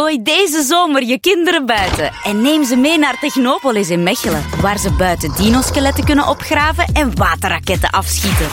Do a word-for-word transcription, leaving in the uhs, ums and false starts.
Gooi deze zomer je kinderen buiten en neem ze mee naar Technopolis in Mechelen, waar ze buiten dinoskeletten kunnen opgraven en waterraketten afschieten.